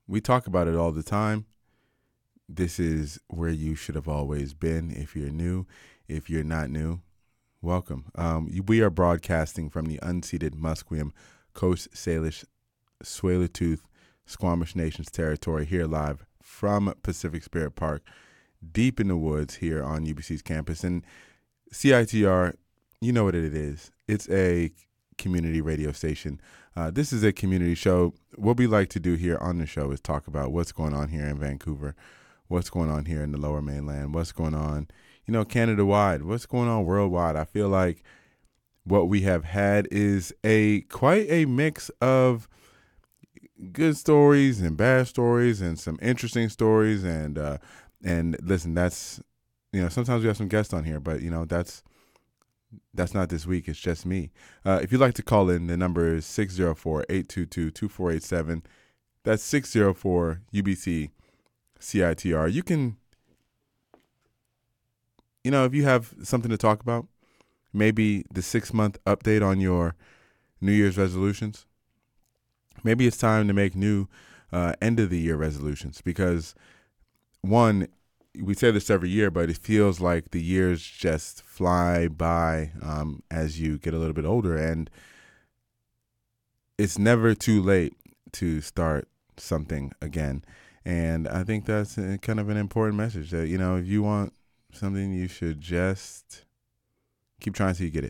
We talk about it all the time. This is where you should have always been. If you're new, if you're not new, welcome. We are broadcasting from the unceded Musqueam, Coast Salish, Tsleil-Waututh, Squamish Nations territory here live from Pacific Spirit Park, deep in the woods here on UBC's campus. And CITR, you know what it is. It's a community radio station. This is a community show. What we like to do here on the show is talk about what's going on here in Vancouver, what's going on here in the Lower Mainland, what's going on, Canada-wide, what's going on worldwide. I feel like what we have had is quite a mix of good stories and bad stories and some interesting stories. And listen, that's, sometimes we have some guests on here, but, that's not this week. It's just me. If you'd like to call in, the number is 604-822-2487. That's 604 UBC CITR. You can, if you have something to talk about, maybe the 6-month update on your New Year's resolutions. Maybe it's time to make new end of the year resolutions because, one, we say this every year, but it feels like the years just fly by as you get a little bit older, and it's never too late to start something again. And I think that's kind of an important message that, if you want something, you should just keep trying till you get it.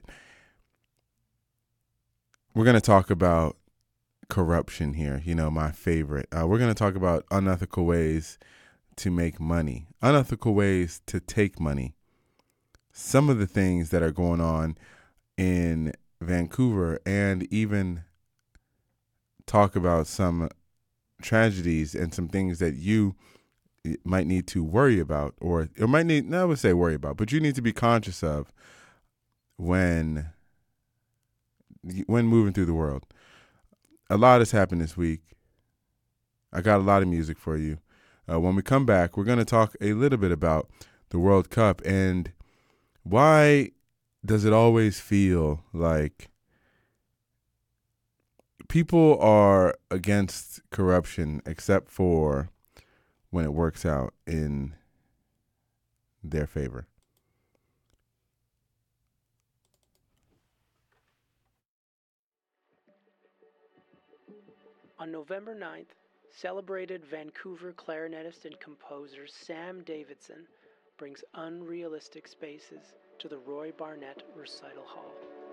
We're going to talk about corruption here, my favorite. We're going to talk about unethical ways to make money, unethical ways to take money. Some of the things that are going on in Vancouver, and even talk about some tragedies and some things that you might need to worry about, or might need, I would say worry about, but you need to be conscious of when moving through the world. A lot has happened this week. I got a lot of music for you. When we come back, we're going to talk a little bit about the World Cup and why does it always feel like people are against corruption except for when it works out in their favor. On November 9th, celebrated Vancouver clarinetist and composer Sam Davidson brings Unrealistic Spaces to the Roy Barnett Recital Hall.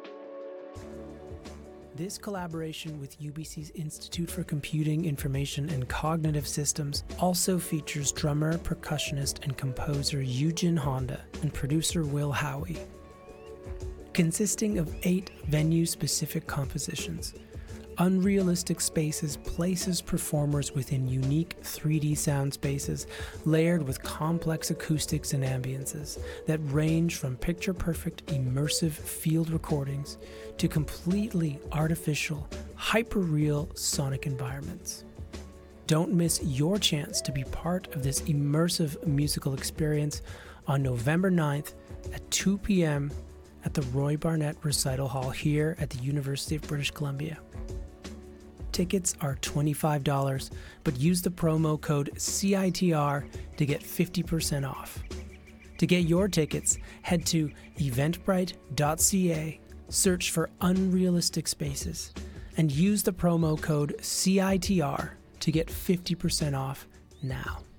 This collaboration with UBC's Institute for Computing, Information, and Cognitive Systems also features drummer, percussionist, and composer Eugen Honda and producer Will Howie. Consisting of 8 venue-specific compositions, Unrealistic Spaces places performers within unique 3D sound spaces layered with complex acoustics and ambiences that range from picture-perfect immersive field recordings to completely artificial, hyper-real sonic environments. Don't miss your chance to be part of this immersive musical experience on November 9th at 2 p.m. at the Roy Barnett Recital Hall here at the University of British Columbia. Tickets are $25, but use the promo code CITR to get 50% off. To get your tickets, head to eventbrite.ca, search for Unrealistic Spaces, and use the promo code CITR to get 50% off now.